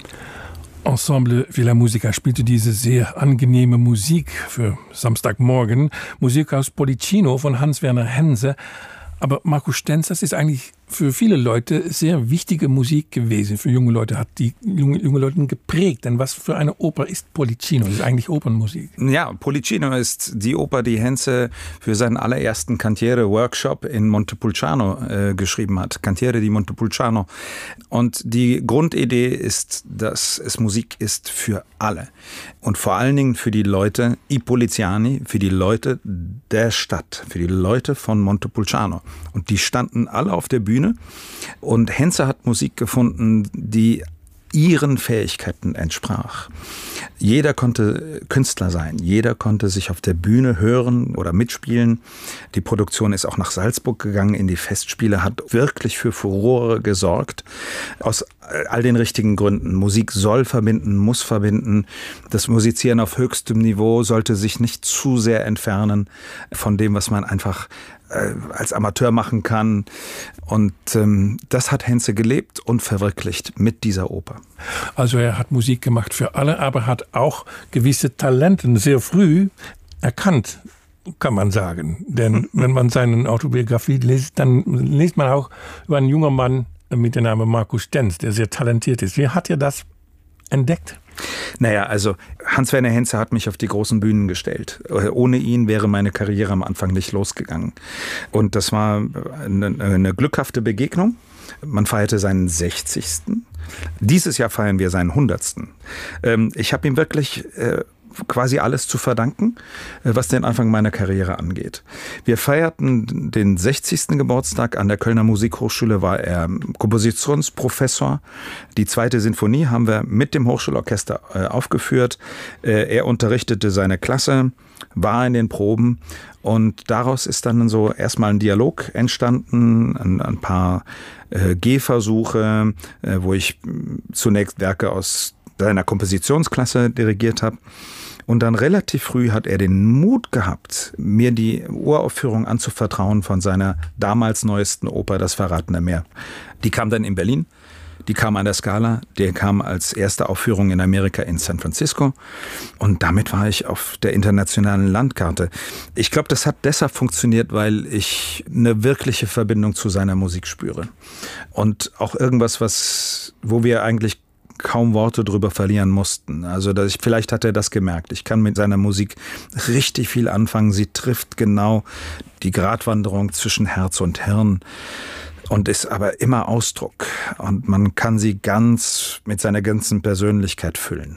Ensemble Villa Musica spielte diese sehr angenehme Musik für Samstagmorgen. Musik aus Pollicino von Hans-Werner Hense. Aber Markus Stenz, das ist eigentlich für viele Leute sehr wichtige Musik gewesen. Für junge Leute hat die junge Leute geprägt. Denn was für eine Oper ist Pollicino? Das ist eigentlich Opernmusik. Ja, Pollicino ist die Oper, die Henze für seinen allerersten Cantiere-Workshop in Montepulciano geschrieben hat. Cantiere di Montepulciano. Und die Grundidee ist, dass es Musik ist für alle. Und vor allen Dingen für die Leute, i Poliziani, für die Leute der Stadt, für die Leute von Montepulciano. Und die standen alle auf der Bühne. Und Henze hat Musik gefunden, die ihren Fähigkeiten entsprach. Jeder konnte Künstler sein, jeder konnte sich auf der Bühne hören oder mitspielen. Die Produktion ist auch nach Salzburg gegangen in die Festspiele, hat wirklich für Furore gesorgt. Aus all den richtigen Gründen. Musik soll verbinden, muss verbinden. Das Musizieren auf höchstem Niveau sollte sich nicht zu sehr entfernen von dem, was man einfach als Amateur machen kann. Und das hat Henze gelebt und verwirklicht mit dieser Oper. Also er hat Musik gemacht für alle, aber hat auch gewisse Talente sehr früh erkannt, kann man sagen. Denn wenn man seine Autobiografie liest, dann liest man auch über einen jungen Mann mit dem Namen Markus Stenz, der sehr talentiert ist. Wie hat er das entdeckt? Naja, also Hans-Werner Henze hat mich auf die großen Bühnen gestellt. Ohne ihn wäre meine Karriere am Anfang nicht losgegangen. Und das war eine glückhafte Begegnung. Man feierte seinen 60. Dieses Jahr feiern wir seinen 100. Ich habe ihm wirklich quasi alles zu verdanken, was den Anfang meiner Karriere angeht. Wir feierten den 60. Geburtstag. An der Kölner Musikhochschule war er Kompositionsprofessor. Die 2. Sinfonie haben wir mit dem Hochschulorchester aufgeführt. Er unterrichtete seine Klasse, war in den Proben und daraus ist dann so erstmal ein Dialog entstanden, ein paar Gehversuche, wo ich zunächst Werke aus seiner Kompositionsklasse dirigiert habe. Und dann relativ früh hat er den Mut gehabt, mir die Uraufführung anzuvertrauen von seiner damals neuesten Oper, Das Verratene Meer. Die kam dann in Berlin, die kam an der Scala, die kam als erste Aufführung in Amerika in San Francisco. Und damit war ich auf der internationalen Landkarte. Ich glaube, das hat deshalb funktioniert, weil ich eine wirkliche Verbindung zu seiner Musik spüre. Und auch irgendwas, wo wir eigentlich kaum Worte drüber verlieren mussten. Also vielleicht hat er das gemerkt. Ich kann mit seiner Musik richtig viel anfangen. Sie trifft genau die Gratwanderung zwischen Herz und Hirn und ist aber immer Ausdruck. Und man kann sie ganz mit seiner ganzen Persönlichkeit füllen.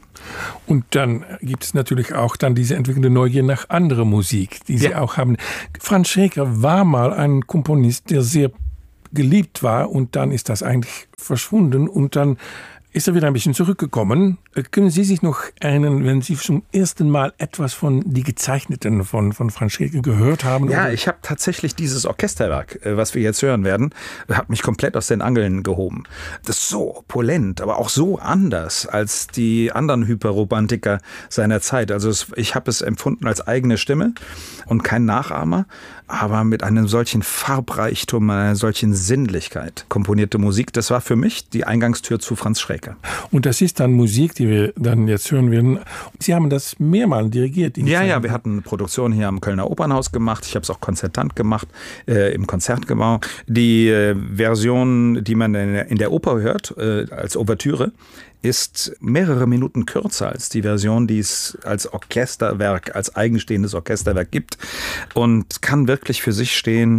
Und dann gibt es natürlich auch dann diese entwickelnde Neugier nach anderer Musik, die Sie auch haben. Franz Schreker war mal ein Komponist, der sehr geliebt war und dann ist das eigentlich verschwunden und dann ist er wieder ein bisschen zurückgekommen. Können Sie sich noch erinnern, wenn Sie zum ersten Mal etwas von Die Gezeichneten von Franz Schreker gehört haben? Ja, ich habe tatsächlich dieses Orchesterwerk, was wir jetzt hören werden, hat mich komplett aus den Angeln gehoben. Das ist so opulent, aber auch so anders als die anderen Hyperromantiker seiner Zeit. Also ich habe es empfunden als eigene Stimme und kein Nachahmer, aber mit einem solchen Farbreichtum, einer solchen Sinnlichkeit komponierte Musik. Das war für mich die Eingangstür zu Franz Schreker. Und das ist dann Musik, die wir dann jetzt hören werden. Sie haben das mehrmals dirigiert. Ja, wir hatten eine Produktion hier am Kölner Opernhaus gemacht. Ich habe es auch konzertant gemacht im Konzertgebau. Die Version, die man in der Oper hört, als Ouvertüre, ist mehrere Minuten kürzer als die Version, die es als Orchesterwerk, als eigenstehendes Orchesterwerk gibt und kann wirklich für sich stehen.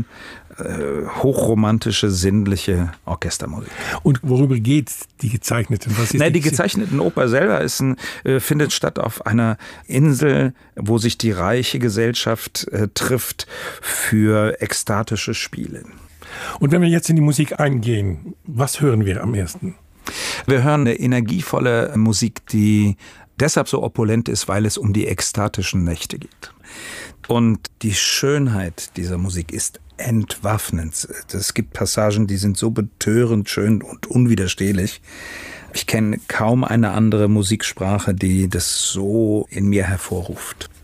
Hochromantische, sinnliche Orchestermusik. Und worüber geht Die Gezeichneten? Die Gezeichneten Oper selber findet statt auf einer Insel, wo sich die reiche Gesellschaft trifft für ekstatische Spiele. Und wenn wir jetzt in die Musik eingehen, was hören wir am ersten? Wir hören eine energievolle Musik, die deshalb so opulent ist, weil es um die ekstatischen Nächte geht. Und die Schönheit dieser Musik ist entwaffnend. Es gibt Passagen, die sind so betörend schön und unwiderstehlich. Ich kenne kaum eine andere Musiksprache, die das so in mir hervorruft.